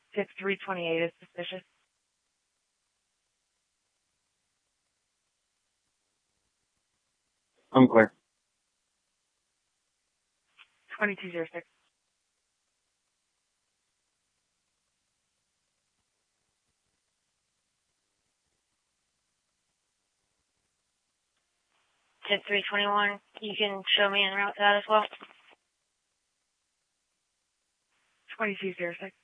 Tip 328 is suspicious. I'm clear. 2206. Tip 321, you can show me en route to that as well. 2206.